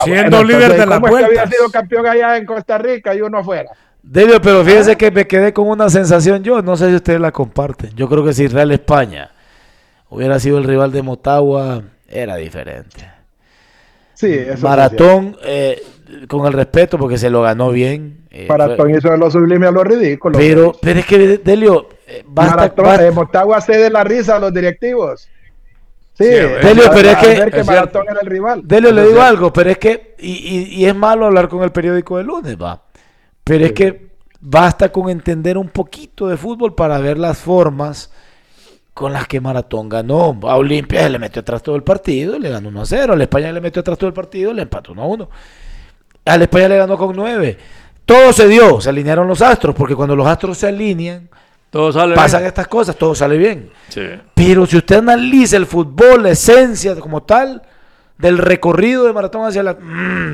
Siendo bueno, líder de la ¿cómo es que vuelta. había sido campeón allá en Costa Rica y uno afuera? Delio, pero fíjese que me quedé con una sensación yo, no sé si ustedes la comparten. Yo creo que si Real España hubiera sido el rival de Motagua, era diferente. Sí, eso sí es Maratón, con el respeto, porque se lo ganó bien. Maratón hizo de lo sublime a lo ridículo. Pero es que, Delio, Maratón, Motagua cede la risa a los directivos. Sí, Delio, pero es que... ver que Maratón era el rival. Delio, le digo algo, pero es que... Y es malo hablar con el periódico de lunes, va. Pero es que basta con entender un poquito de fútbol para ver las formas con las que Maratón ganó. A Olimpia le metió atrás todo el partido, le ganó 1-0. A la España le metió atrás todo el partido, le empató 1-1. A la España le ganó con 9. Todo se dio, se alinearon los astros, porque cuando los astros se alinean, todo sale pasan bien. estas cosas, todo sale bien. Sí. Pero si usted analiza el fútbol, la esencia como tal, del recorrido de Maratón hacia la...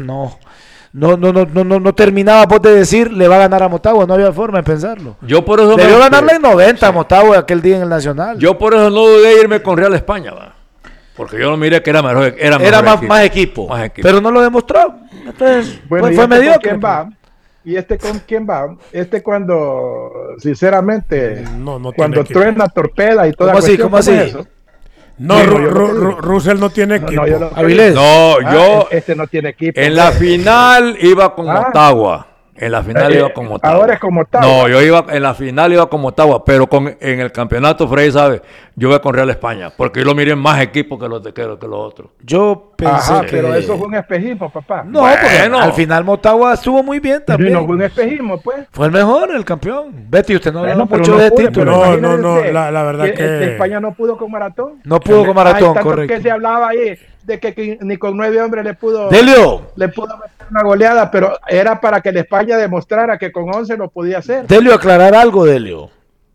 No terminaba vos de decir le va a ganar a Motagua, no había forma de pensarlo. Yo por eso debió ganarle en 90 a Motagua aquel día en el Nacional. Yo por eso no dudé irme con Real España, va. Porque yo no miré que era mejor, era más equipo, pero no lo demostró. Entonces, bueno, fue mediocre. ¿Quién va? ¿Y este con quién va? Este cuando, sinceramente, cuando truena, torpeda y toda cuestión. ¿Cómo así? Eso. No, Russell no tiene equipo. Avilés. Este no tiene equipo. En la final iba con Motagua. En la final iba con Motagua. Ahora es con Motagua. No, en la final iba con Motagua, pero en el campeonato, Freddy sabe, yo iba con Real España, porque yo lo miré más equipos que los otros. Yo pensé pero eso fue un espejismo, papá. No, porque al final Motagua estuvo muy bien también. No fue un espejismo, pues. Fue el mejor, el campeón. Betty, usted no habló pero mucho no de pude, título. No, la verdad que... España no pudo con Maratón. No pudo con Maratón, correcto. Que se hablaba ahí de que ni con 9 hombres le pudo Delio. meter una goleada, pero era para que la España demostrara que con 11 lo podía hacer. Delio, aclarar algo, Delio.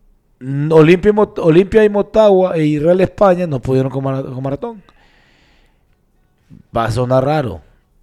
Olimpia y Motagua y Real España no pudieron con Maratón. Va a sonar raro.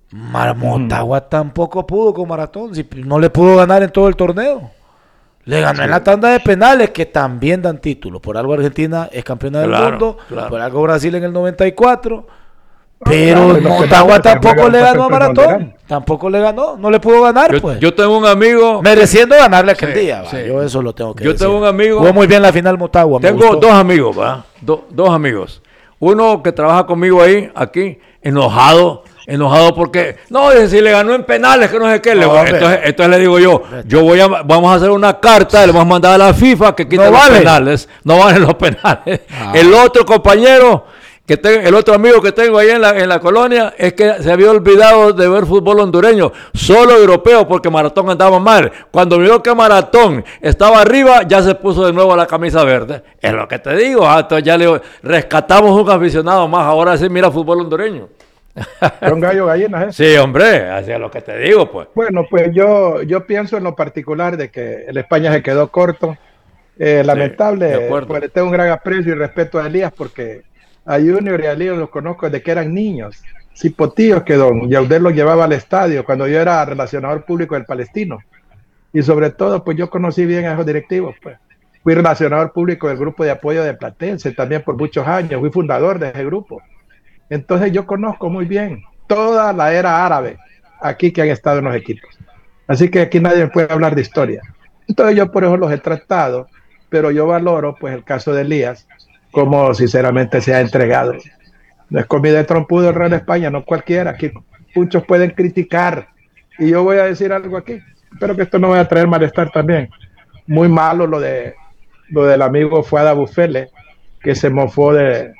Motagua tampoco pudo con Maratón. Si no le pudo ganar en todo el torneo. Le ganó en la tanda de penales, que también dan título. Por algo Argentina es campeona del mundo. Por algo Brasil en el 94. Pero Motagua tampoco le ganó a Maratón. Tampoco le ganó. No le pudo ganar, pues. Yo tengo un amigo... mereciendo ganarle aquel día. Yo eso lo tengo que decir. Yo tengo un amigo... Jugó muy bien la final Motagua. Tengo dos amigos, ¿va? Dos amigos. Uno que trabaja conmigo aquí, enojado porque... No, si le ganó en penales, que no sé qué. Entonces le digo yo, vamos a hacer una carta, le vamos a mandar a la FIFA que quite los penales. No valen los penales. El otro compañero... el otro amigo que tengo ahí en la colonia es que se había olvidado de ver fútbol hondureño, solo europeo, porque Maratón andaba mal. Cuando vio que Maratón estaba arriba, ya se puso de nuevo la camisa verde. Es lo que te digo, entonces ya le rescatamos un aficionado más, ahora sí mira fútbol hondureño. Son gallo gallinas, Sí, hombre, así es lo que te digo, pues. Bueno, pues yo pienso en lo particular de que el España se quedó corto. Lamentable, pues le tengo un gran aprecio y respeto a Elías porque a Junior y a Elías los conozco desde que eran niños, cipotillos que don Yaudel los llevaba al estadio cuando yo era relacionador público del Palestino. Y sobre todo, pues yo conocí bien a esos directivos, pues. Fui relacionador público del grupo de apoyo de Platense también por muchos años, fui fundador de ese grupo. Entonces yo conozco muy bien toda la era árabe aquí que han estado en los equipos. Así que aquí nadie me puede hablar de historia. Entonces yo por eso los he tratado, pero yo valoro pues el caso de Elías, como sinceramente se ha entregado. No es comida de trompudo el Real España, no cualquiera. Aquí muchos pueden criticar. Y yo voy a decir algo aquí. Espero que esto no vaya a traer malestar también. Muy malo lo del amigo Fuada Bufele, que se mofó de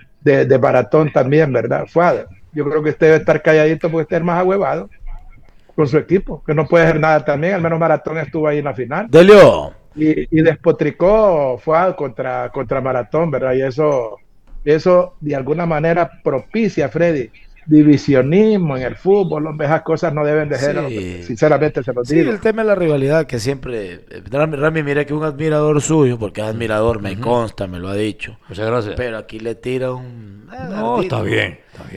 Maratón también, ¿verdad? Fuada. Yo creo que usted debe estar calladito porque usted es más ahuevado con su equipo, que no puede hacer nada también. Al menos Maratón estuvo ahí en la final. Delio. Y despotricó Fuad contra Maratón, ¿verdad? Y eso de alguna manera propicia, Freddy, divisionismo en el fútbol. Esas cosas no deben de ser, sinceramente se los digo. Sí, el tema de la rivalidad que siempre... Rami, mira que un admirador suyo, porque es admirador, me consta, me lo ha dicho. Muchas gracias. Pero aquí le tira un... No, está bien.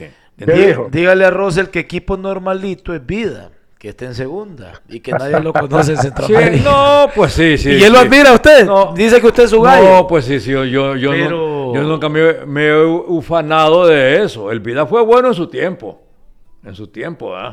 Dígale a Rosel que equipo normalito es Vida, que esté en segunda y que nadie lo conoce en Centroamérica. No, pues sí. ¿Y él lo admira a usted? No, dice que usted es su gallo. No, pues sí, yo nunca me he ufanado de eso. El Vida fue bueno en su tiempo. ¿Ah?